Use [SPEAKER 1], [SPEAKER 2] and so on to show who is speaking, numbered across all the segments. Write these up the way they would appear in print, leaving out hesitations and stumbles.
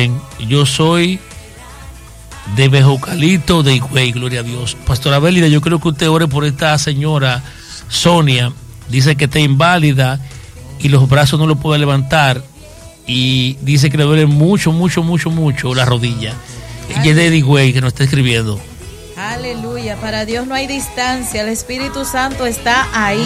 [SPEAKER 1] Amén. Yo soy de Bejocalito de Higüey, gloria a Dios. Pastora Bélida, yo creo que usted ore por esta señora Sonia. Dice que está inválida y los brazos no lo puede levantar. Y dice que le duele mucho la rodilla. Ella es de Higüey, que nos está escribiendo.
[SPEAKER 2] Aleluya, para Dios no hay distancia, el Espíritu Santo está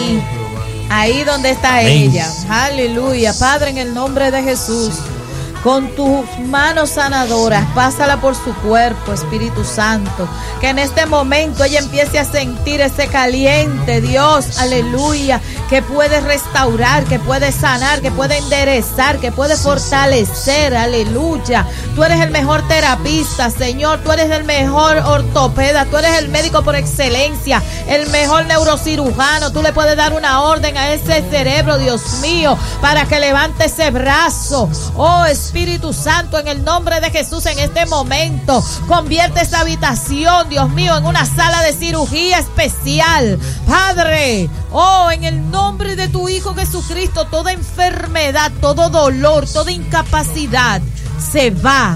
[SPEAKER 2] ahí donde está ella. Aleluya, Padre, en el nombre de Jesús, con tus manos sanadoras, pásala por su cuerpo, Espíritu Santo, que en este momento ella empiece a sentir ese caliente, Dios, aleluya, que puede restaurar, que puede sanar, que puede enderezar, que puede fortalecer, aleluya. Tú eres el mejor terapista, Señor, tú eres el mejor ortopeda, tú eres el médico por excelencia, el mejor neurocirujano. Tú le puedes dar una orden a ese cerebro, Dios mío, para que levante ese brazo. Oh, Espíritu Santo, en el nombre de Jesús, en este momento, convierte esta habitación, Dios mío, en una sala de cirugía especial. Padre, oh, en el nombre de tu Hijo Jesucristo, toda enfermedad, todo dolor, toda incapacidad, se va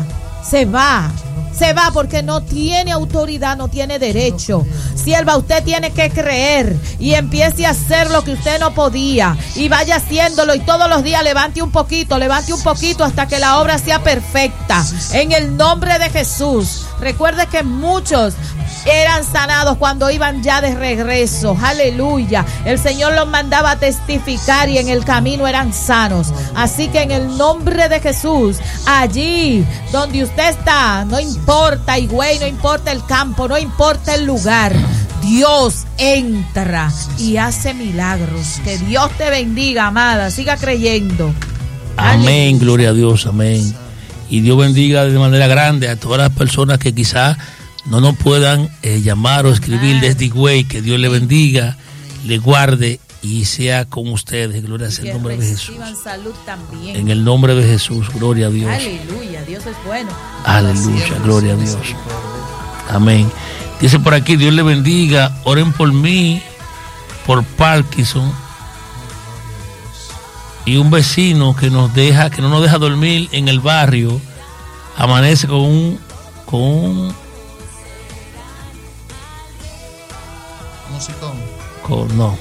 [SPEAKER 2] porque no tiene autoridad, no tiene derecho. Sierva, usted tiene que creer y empiece a hacer lo que usted no podía y vaya haciéndolo, y todos los días levante un poquito hasta que la obra sea perfecta, en el nombre de Jesús. Recuerde que muchos eran sanados cuando iban ya de regreso, aleluya. El Señor los mandaba a testificar y en el camino eran sanos. Así que en el nombre de Jesús, allí donde usted está, no importa Higüey, no importa el campo, no importa el lugar, Dios entra y hace milagros. Que Dios te bendiga, amada, siga creyendo.
[SPEAKER 1] Amén, aleluya. Gloria a Dios, amén. Y Dios bendiga de manera grande a todas las personas que quizás no nos puedan llamar o escribir desde Higüey. Que Dios le bendiga, le guarde y sea con ustedes. Gloria sea el nombre de Jesús.
[SPEAKER 2] Salud también.
[SPEAKER 1] En el nombre de Jesús, gloria a Dios.
[SPEAKER 2] Aleluya, Dios es bueno.
[SPEAKER 1] Aleluya, gloria a Dios. Amén. Dice por aquí, Dios le bendiga, oren por mí, por Parkinson. Y un vecino que no nos deja dormir en el barrio, amanece con un no.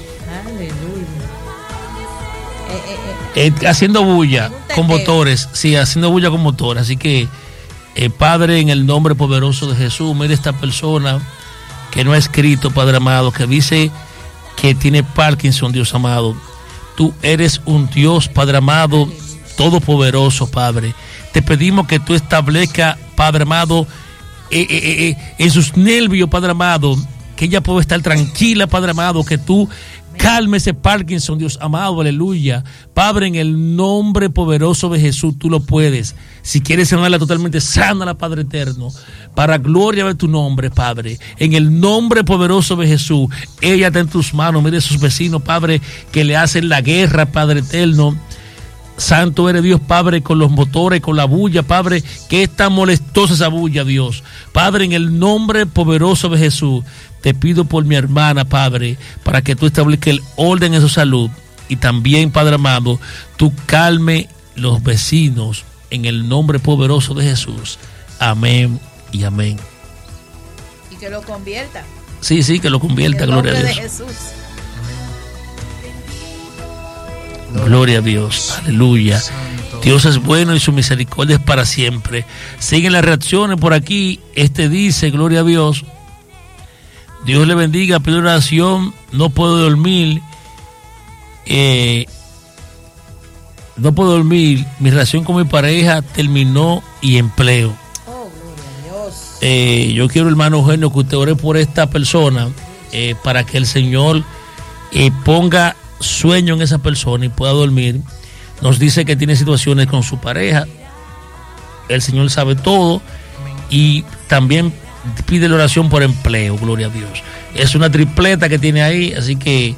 [SPEAKER 1] Aleluya. Haciendo bulla con motores, sí, haciendo bulla con motores. Así que, Padre, en el nombre poderoso de Jesús, mire esta persona que no ha escrito, Padre amado, que dice que tiene Parkinson, Dios amado. Tú eres un Dios, Padre amado, todopoderoso, Padre. Te pedimos que tú establezcas, Padre amado, en sus nervios, Padre amado, que ella pueda estar tranquila, Padre amado, que tú calme ese Parkinson, Dios amado, aleluya. Padre, en el nombre poderoso de Jesús, tú lo puedes. Si quieres sanarla totalmente, sánala, Padre eterno, para gloria de tu nombre, Padre. En el nombre poderoso de Jesús, ella está en tus manos. Mire a sus vecinos, Padre, que le hacen la guerra, Padre eterno. Santo eres Dios, Padre, con los motores, con la bulla, Padre, que es tan molestosa esa bulla, Dios. Padre, en el nombre poderoso de Jesús, te pido por mi hermana, Padre, para que tú establezcas el orden en su salud. Y también, Padre amado, tú calme los vecinos en el nombre poderoso de Jesús. Amén y amén.
[SPEAKER 2] Y que lo convierta.
[SPEAKER 1] Sí, que lo convierta, gloria a Dios.
[SPEAKER 2] De Jesús.
[SPEAKER 1] Gloria a Dios, aleluya. Dios es bueno y su misericordia es para siempre. Siguen las reacciones por aquí. Dice, gloria a Dios. Dios le bendiga, pido oración. No puedo dormir. No puedo dormir. Mi relación con mi pareja terminó y empleo.
[SPEAKER 2] Oh, gloria a Dios.
[SPEAKER 1] Yo quiero, hermano Eugenio, que usted ore por esta persona para que el Señor ponga sueño en esa persona y pueda dormir. Nos dice que tiene situaciones con su pareja. El Señor sabe todo. Y también pide la oración por empleo, gloria a Dios. Es una tripleta que tiene ahí, así que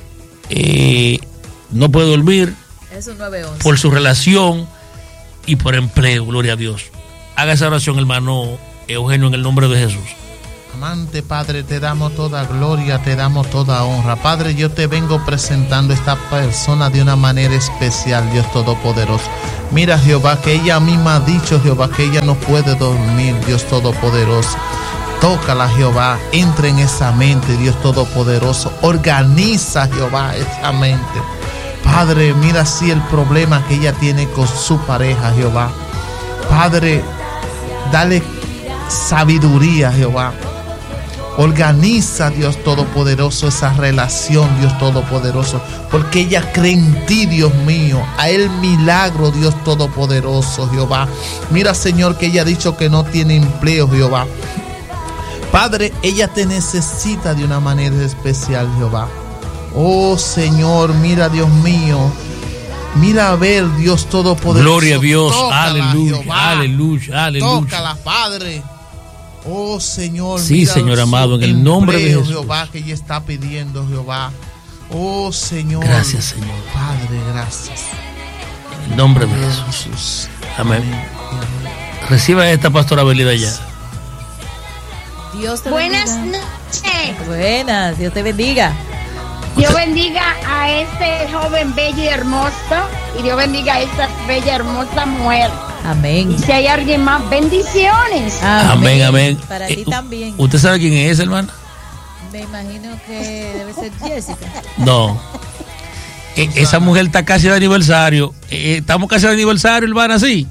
[SPEAKER 1] no puede dormir.
[SPEAKER 2] Es un 911.
[SPEAKER 1] Por su relación y por empleo, gloria a Dios. Haga esa oración, hermano Eugenio, en el nombre de Jesús.
[SPEAKER 3] Amante Padre, te damos toda gloria, te damos toda honra. Padre, yo te vengo presentando a esta persona de una manera especial, Dios Todopoderoso. Mira, Jehová, que ella misma ha dicho, Jehová, que ella no puede dormir, Dios Todopoderoso. Tócala, Jehová, entra en esa mente, Dios Todopoderoso. Organiza, Jehová, esa mente. Padre, mira así el problema que ella tiene con su pareja, Jehová. Padre, dale sabiduría, Jehová. Organiza, Dios Todopoderoso, esa relación, Dios Todopoderoso, porque ella cree en ti, Dios mío, a el milagro, Dios Todopoderoso, Jehová. Mira, Señor, que ella ha dicho que no tiene empleo, Jehová. Padre, ella te necesita de una manera especial, Jehová. Oh, Señor, mira, Dios mío, mira a ver, Dios Todopoderoso.
[SPEAKER 1] Gloria a Dios,
[SPEAKER 3] tócala,
[SPEAKER 1] aleluya,
[SPEAKER 3] Jehová.
[SPEAKER 1] Aleluya, aleluya.
[SPEAKER 3] Tócala, Padre. Oh, Señor,
[SPEAKER 1] sí,
[SPEAKER 3] mira
[SPEAKER 1] Señor amado, en el nombre de Jesús,
[SPEAKER 3] Jehová, que ella está pidiendo, Jehová. Oh, Señor.
[SPEAKER 1] Gracias, Señor.
[SPEAKER 3] Padre, gracias.
[SPEAKER 1] En el nombre de Jesús. Amén. Reciba esta pastora Belida ya.
[SPEAKER 2] Dios te
[SPEAKER 4] Buenas
[SPEAKER 2] bendiga.
[SPEAKER 4] noches.
[SPEAKER 2] Buenas, Dios te bendiga.
[SPEAKER 4] Dios bendiga a este joven bello y hermoso. Y Dios bendiga a esta bella hermosa mujer.
[SPEAKER 2] Amén.
[SPEAKER 4] Y si hay alguien más, bendiciones.
[SPEAKER 1] Amén, amén.
[SPEAKER 2] Para ti también.
[SPEAKER 1] ¿Usted sabe quién es, hermana?
[SPEAKER 2] Me imagino que debe ser Jessica.
[SPEAKER 1] No. Esa mujer está casi de aniversario. Estamos casi de aniversario, hermana, sí.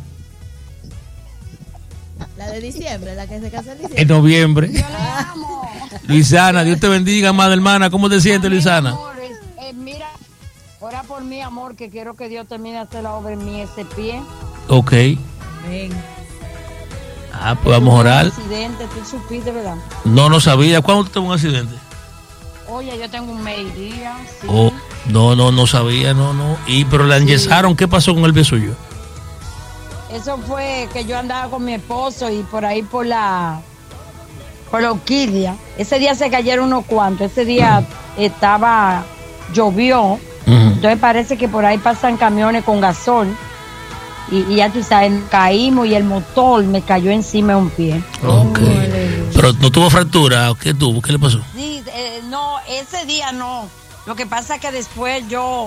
[SPEAKER 2] La de diciembre, la que se casa en
[SPEAKER 1] En
[SPEAKER 2] diciembre.
[SPEAKER 1] noviembre.
[SPEAKER 4] Yo le amo.
[SPEAKER 1] Luisana, Dios te bendiga, amada hermana. ¿Cómo te sientes,
[SPEAKER 4] Amén,
[SPEAKER 1] Luisana?
[SPEAKER 4] amores. Mira, ora por mí, amor, que quiero que Dios termine de hacer la obra en mí, ese pie.
[SPEAKER 1] Ok.
[SPEAKER 2] Amén.
[SPEAKER 1] Ah, pues vamos a orar.
[SPEAKER 4] Un accidente, tú supiste, ¿verdad?
[SPEAKER 1] No sabía. ¿Cuándo tuvo un accidente?
[SPEAKER 4] Oye, yo tengo un mediodía. Sí.
[SPEAKER 1] Oh, no sabía, no. Pero la enyesaron. ¿Qué pasó con el pie suyo?
[SPEAKER 4] Eso fue que yo andaba con mi esposo y por ahí por la orquídea. Ese día se cayeron unos cuantos. Ese día llovió. Entonces parece que por ahí pasan camiones con gasol. Y ya tú sabes, caímos y el motor me cayó encima de un pie.
[SPEAKER 1] Ok. Pero no tuvo fractura. ¿Qué tuvo? ¿Qué le pasó?
[SPEAKER 4] Sí, no, ese día no. Lo que pasa es que después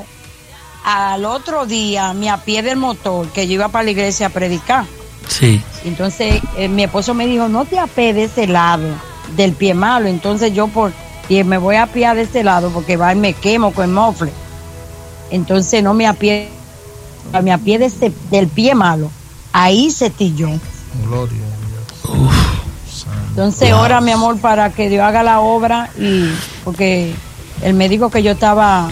[SPEAKER 4] al otro día, me apié del motor, que yo iba para la iglesia a predicar.
[SPEAKER 1] Sí.
[SPEAKER 4] Entonces, mi esposo me dijo, no te apees de ese lado, del pie malo. Entonces yo y me voy a apiar de ese lado porque me quemo con el mofle. Entonces no me apié del pie malo. Ahí se tilló.
[SPEAKER 3] Gloria a Dios.
[SPEAKER 4] Entonces, ora, mi amor, para que Dios haga la obra. Porque el médico que yo estaba,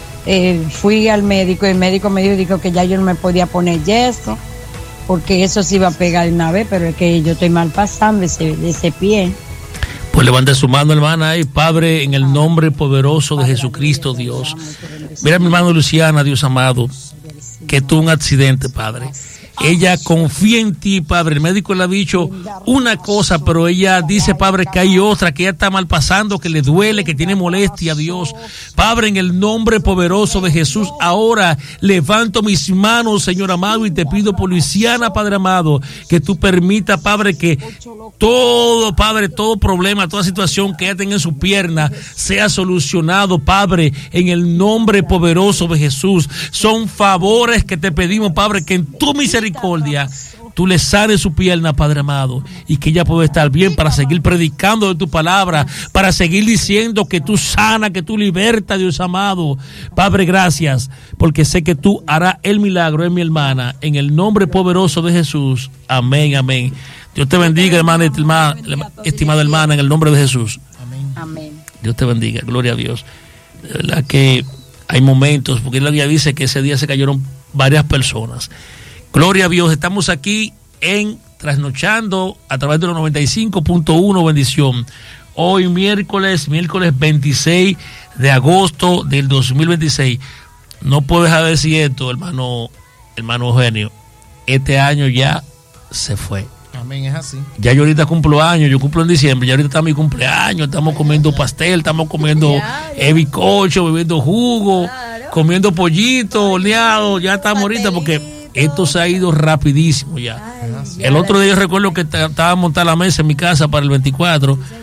[SPEAKER 4] fui al médico y el médico me dijo que ya yo no me podía poner yeso, porque eso se iba a pegar de una vez, pero es que yo estoy mal pasando de ese pie.
[SPEAKER 1] Pues levante su mano, hermana, y Padre, en el nombre poderoso de Jesucristo, Dios. Mira, mi hermano Luciana, Dios amado, que tuvo un accidente, Padre. Ella confía en ti, Padre. El médico le ha dicho una cosa, pero ella dice, Padre, que hay otra, que ella está mal pasando, que le duele, que tiene molestia, Dios. Padre, en el nombre poderoso de Jesús, ahora levanto mis manos, Señor amado, y te pido por Luisiana, Padre amado, que tú permitas, Padre, que todo, Padre, todo problema, toda situación que ella tenga en su pierna sea solucionado, Padre, en el nombre poderoso de Jesús. Son favores que te pedimos, Padre, que en tu misericordia tú le sanes su pierna, Padre amado, y que ella pueda estar bien para seguir predicando de tu palabra, para seguir diciendo que tú sanas, que tú libertas, Dios amado. Padre, gracias, porque sé que tú harás el milagro en mi hermana, en el nombre poderoso de Jesús. Amén, amén. Dios te bendiga, hermana, estimada hermana, en el nombre de Jesús.
[SPEAKER 4] Amén.
[SPEAKER 1] Dios te bendiga, gloria a Dios. De verdad que hay momentos, porque la Biblia dice que ese día se cayeron varias personas. Gloria a Dios, estamos aquí trasnochando a través de los 95.1, bendición. Hoy miércoles 26 de agosto del 2026. No puedo dejar de decir esto, hermano Eugenio. Este año ya se fue.
[SPEAKER 3] Amén, es así.
[SPEAKER 1] Ya yo ahorita cumplo años, yo cumplo en diciembre, ya ahorita está mi cumpleaños, estamos comiendo pastel, estamos comiendo bizcocho, bebiendo jugo, comiendo pollito, horneado, ya estamos ahorita porque esto se ha ido rapidísimo ya. El otro día yo recuerdo que estaba montada la mesa en mi casa para el 24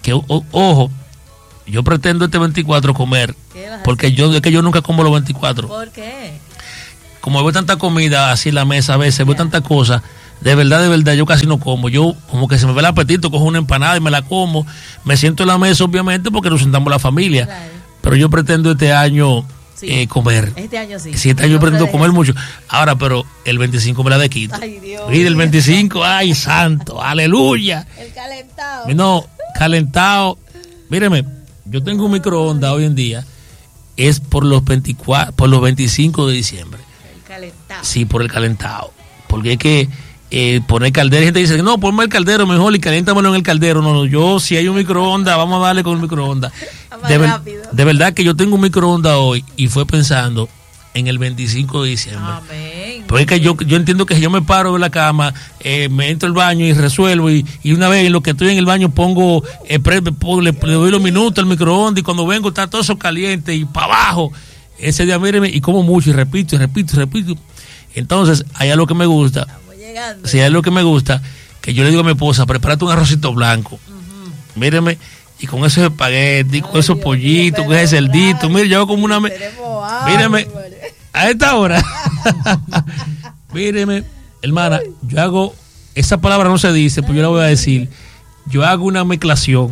[SPEAKER 1] que, ojo, yo pretendo este 24 comer, porque es que yo nunca como los 24.
[SPEAKER 2] ¿Por qué?
[SPEAKER 1] Como veo tanta comida así en la mesa a veces, veo tantas cosas, de verdad, yo casi no como. Yo como que se me ve el apetito, cojo una empanada y me la como. Me siento en la mesa, obviamente, porque nos sentamos la familia. Claro. Pero yo pretendo este año comer.
[SPEAKER 2] Este año sí.
[SPEAKER 1] Sí, este año pretendo comer mucho. Ahora, pero el 25 me la de quito.
[SPEAKER 2] Ay, Dios.
[SPEAKER 1] Mira, el 25, ay, santo, aleluya.
[SPEAKER 2] El calentado.
[SPEAKER 1] No, calentado. Míreme, yo tengo un microondas hoy en día, es por los 25 de diciembre.
[SPEAKER 2] El calentado.
[SPEAKER 1] Sí, por el calentado. Porque es que poner caldero, y gente dice, no, ponme el caldero mejor y caliéntamelo en el caldero. No, yo si hay un microondas, vamos a darle con el microondas. De verdad que yo tengo un microondas hoy y fue pensando en el 25 de diciembre.
[SPEAKER 2] Amén.
[SPEAKER 1] Porque es que yo entiendo que si yo me paro de la cama, me entro al baño y resuelvo y una vez en lo que estoy en el baño pongo, le doy los minutos al microondas y cuando vengo está todo eso caliente y para abajo. Ese día, míreme, y como mucho y repito. Entonces, hay algo que me gusta. Sí, hay algo que me gusta, que yo le digo a mi esposa, prepárate un arrocito blanco. Míreme, y con esos espaguetis, con esos pollitos, con ese cerdito. Mire, yo hago como una... Míreme, a esta hora. Míreme, hermana, yo hago... Esa palabra no se dice, pues yo la voy a decir. Yo hago una mezclación.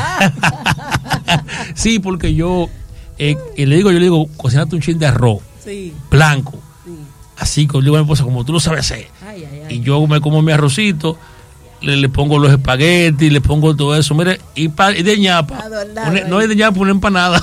[SPEAKER 1] Sí, porque yo le digo, cocinate un chin de arroz blanco. Así que yo digo a mi esposa, como tú lo sabes hacer. Y yo me como mi arrocito, le pongo los espaguetis, le pongo todo eso, mire, y de ñapa. No es de ñapa, una empanada.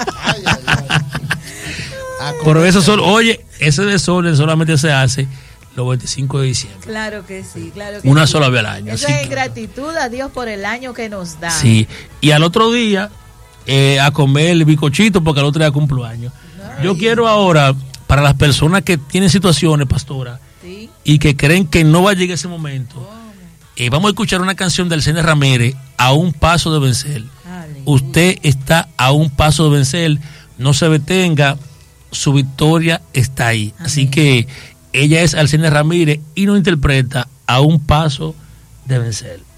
[SPEAKER 1] Pero eso ese desorden solamente se hace los 25 de diciembre.
[SPEAKER 2] Claro que sí, claro que
[SPEAKER 1] una sola vez al año.
[SPEAKER 2] Eso es gratitud a Dios por el año que nos da.
[SPEAKER 1] Sí, y al otro día a comer el bizcochito porque al otro día cumplo años. Yo quiero ahora, para las personas que tienen situaciones, pastora, y que creen que no va a llegar ese momento, vamos a escuchar una canción del Alcine Ramírez, A un paso de vencer. Usted está a un paso de vencer, no se detenga, su victoria está ahí. Amén. Así que ella es Alcine Ramírez y nos interpreta A un paso de vencer.